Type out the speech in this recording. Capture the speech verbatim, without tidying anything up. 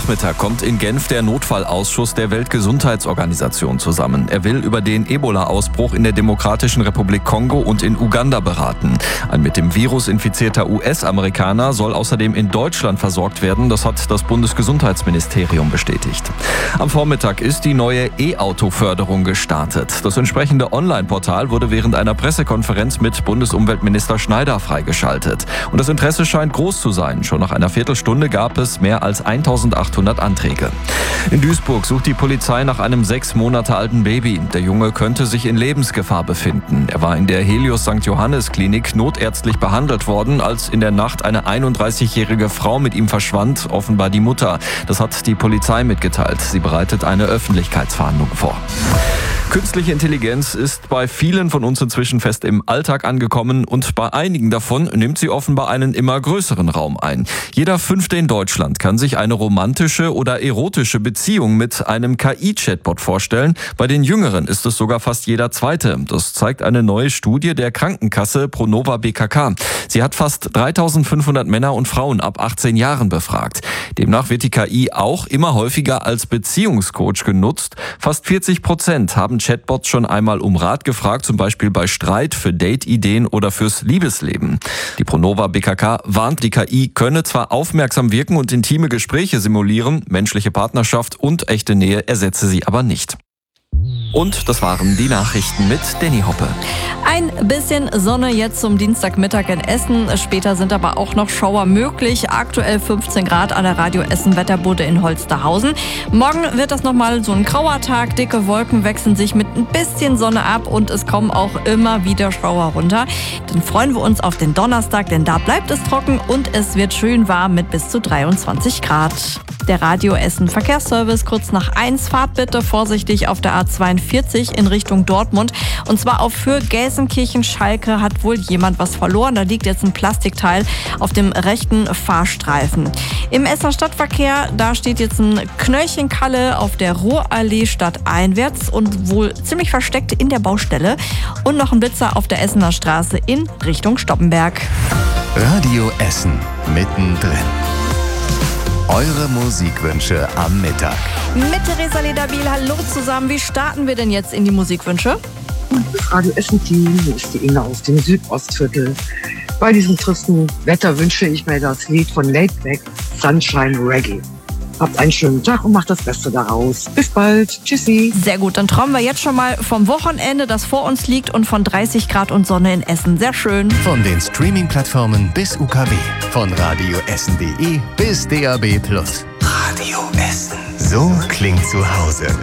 Nachmittag kommt in Genf der Notfallausschuss der Weltgesundheitsorganisation zusammen. Er will über den Ebola-Ausbruch in der Demokratischen Republik Kongo und in Uganda beraten. Ein mit dem Virus infizierter U S-Amerikaner soll außerdem in Deutschland versorgt werden. Das hat das Bundesgesundheitsministerium bestätigt. Am Vormittag ist die neue E-Auto-Förderung gestartet. Das entsprechende Online-Portal wurde während einer Pressekonferenz mit Bundesumweltminister Schneider freigeschaltet. Und das Interesse scheint groß zu sein. Schon nach einer Viertelstunde gab es mehr als eintausendachthundert Anträge. In Duisburg sucht die Polizei nach einem sechs Monate alten Baby. Der Junge könnte sich in Lebensgefahr befinden. Er war in der Helios Sankt Johannes Klinik notärztlich behandelt worden, als in der Nacht eine einunddreißigjährige Frau mit ihm verschwand, offenbar die Mutter. Das hat die Polizei mitgeteilt. Sie bereitet eine Öffentlichkeitsfahndung vor. Künstliche Intelligenz ist bei vielen von uns inzwischen fest im Alltag angekommen und bei einigen davon nimmt sie offenbar einen immer größeren Raum ein. Jeder Fünfte in Deutschland kann sich eine romantische oder erotische Beziehung mit einem K I-Chatbot vorstellen. Bei den Jüngeren ist es sogar fast jeder Zweite. Das zeigt eine neue Studie der Krankenkasse Pronova B K K. Sie hat fast dreitausendfünfhundert Männer und Frauen ab achtzehn Jahren befragt. Demnach wird die K I auch immer häufiger als Beziehungscoach genutzt. Fast vierzig Prozent haben Chatbots schon einmal um Rat gefragt, zum Beispiel bei Streit, für Date-Ideen oder fürs Liebesleben. Die Pronova B K K warnt, die K I könne zwar aufmerksam wirken und intime Gespräche simulieren, menschliche Partnerschaft und echte Nähe ersetze sie aber nicht. Und das waren die Nachrichten mit Danny Hoppe. Ein bisschen Sonne jetzt zum Dienstagmittag in Essen. Später sind aber auch noch Schauer möglich. Aktuell fünfzehn Grad an der Radio Essen Wetterbude in Holsterhausen. Morgen wird das nochmal so ein grauer Tag. Dicke Wolken wechseln sich mit ein bisschen Sonne ab und es kommen auch immer wieder Schauer runter. Dann freuen wir uns auf den Donnerstag, denn da bleibt es trocken und es wird schön warm mit bis zu dreiundzwanzig Grad. Der Radio Essen Verkehrsservice kurz nach eins. Fahrt bitte vorsichtig auf der A zweiundvierzig in Richtung Dortmund. Und zwar auf Höhe Gelsenkirchen-Schalke hat wohl jemand was verloren. Da liegt jetzt ein Plastikteil auf dem rechten Fahrstreifen. Im Essener Stadtverkehr, da steht jetzt ein Knöllchenkalle auf der Ruhrallee stadteinwärts und wohl ziemlich versteckt in der Baustelle. Und noch ein Blitzer auf der Essener Straße in Richtung Stoppenberg. Radio Essen mittendrin. Eure Musikwünsche am Mittag. Mit Theresa Lederbiel, hallo zusammen. Wie starten wir denn jetzt in die Musikwünsche? Das Radio Essen-Team, hier ist die Inge aus dem Südostviertel. Bei diesem tristen Wetter wünsche ich mir das Lied von Laidback, Sunshine Reggae. Habt einen schönen Tag und macht das Beste daraus. Bis bald. Tschüssi. Sehr gut, dann träumen wir jetzt schon mal vom Wochenende, das vor uns liegt und von dreißig Grad und Sonne in Essen. Sehr schön. Von den Streaming-Plattformen bis U K W. Von radioessen punkt de bis D A B plus. Radio Essen. So klingt zu Hause.